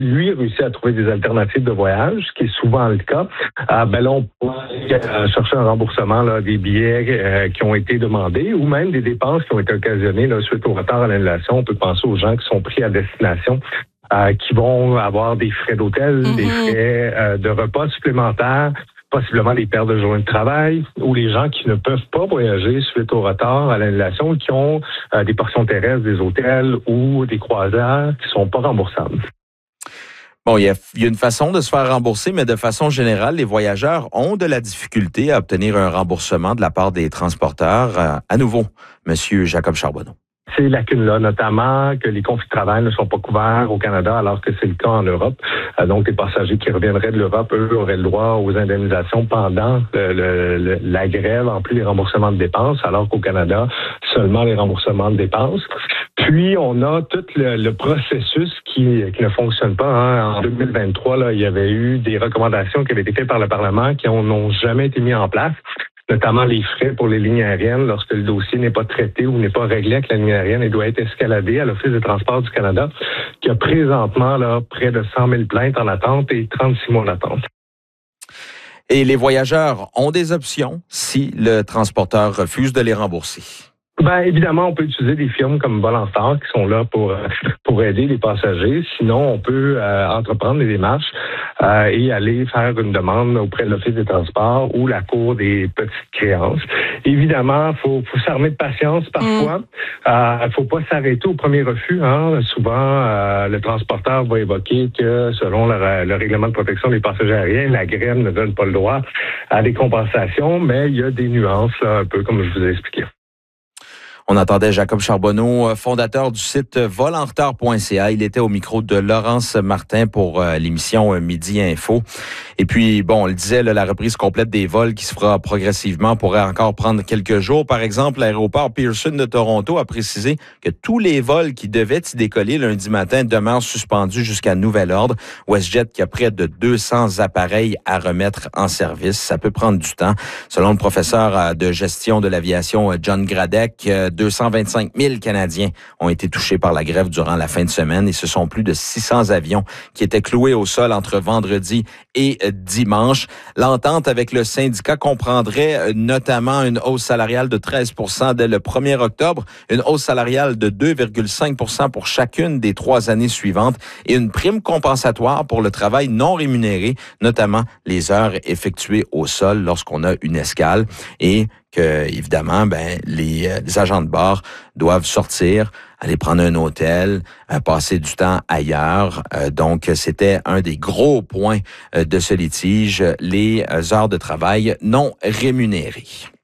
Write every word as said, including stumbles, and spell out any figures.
lui réussit à trouver des alternatives de voyage, ce qui est souvent le cas, euh, ben là, on peut euh, chercher un remboursement là, des billets euh, qui ont été demandés ou même des dépenses qui ont été occasionnées là, suite au retard à l'annulation. On peut penser aux gens qui sont pris à destination, euh, qui vont avoir des frais d'hôtel, mm-hmm. des frais euh, de repas supplémentaires, possiblement des pertes de journées de travail, ou les gens qui ne peuvent pas voyager suite au retard à l'annulation, qui ont euh, des portions terrestres, des hôtels ou des croisières qui sont pas remboursables. Bon, il y, a, il y a une façon de se faire rembourser, mais de façon générale, les voyageurs ont de la difficulté à obtenir un remboursement de la part des transporteurs. Euh, à nouveau, Monsieur Jacob Charbonneau. Ces lacunes-là, notamment que les conflits de travail ne sont pas couverts au Canada alors que c'est le cas en Europe. Euh, donc, les passagers qui reviendraient de l'Europe, eux, auraient le droit aux indemnisations pendant le, le, le, la grève, en plus les remboursements de dépenses, alors qu'au Canada, seulement les remboursements de dépenses. Puis, on a tout le, le processus qui, qui ne fonctionne pas. Hein. En deux mille vingt-trois, là, il y avait eu des recommandations qui avaient été faites par le Parlement qui n'ont jamais été mises en place, notamment les frais pour les lignes aériennes lorsque le dossier n'est pas traité ou n'est pas réglé avec la ligne aérienne et doit être escaladé à l'Office des transports du Canada, qui a présentement là, près de cent mille plaintes en attente et trente-six mois d'attente. Et les voyageurs ont des options si le transporteur refuse de les rembourser. Ben évidemment, on peut utiliser des firmes comme Volonstar qui sont là pour pour aider les passagers. Sinon, on peut euh, entreprendre des démarches euh, et aller faire une demande auprès de l'Office des transports ou la Cour des petites créances. Évidemment, faut faut s'armer de patience parfois. Il mm. euh, faut pas s'arrêter au premier refus. Hein. Souvent, euh, le transporteur va évoquer que selon le, le règlement de protection des passagers aériens, la grève ne donne pas le droit à des compensations, mais il y a des nuances, là, un peu comme je vous ai expliqué. On entendait Jacob Charbonneau, fondateur du site vol en retard point c a. Il était au micro de Laurence Martin pour euh, l'émission Midi Info. Et puis, bon, on le disait, là, la reprise complète des vols qui se fera progressivement pourrait encore prendre quelques jours. Par exemple, l'aéroport Pearson de Toronto a précisé que tous les vols qui devaient y décoller lundi matin demeurent suspendus jusqu'à nouvel ordre. WestJet qui a près de deux cents appareils à remettre en service. Ça peut prendre du temps. Selon le professeur de gestion de l'aviation John Gradek, deux cent vingt-cinq mille Canadiens ont été touchés par la grève durant la fin de semaine et ce sont plus de six cents avions qui étaient cloués au sol entre vendredi et dimanche. L'entente avec le syndicat comprendrait notamment une hausse salariale de treize pour cent dès le premier octobre, une hausse salariale de deux virgule cinq pour cent pour chacune des trois années suivantes et une prime compensatoire pour le travail non rémunéré, notamment les heures effectuées au sol lorsqu'on a une escale et que, évidemment, ben, les, euh, les agents de bord doivent sortir, aller prendre un hôtel, euh, passer du temps ailleurs. Euh, donc, c'était un des gros points euh, de ce litige, les heures de travail non rémunérées.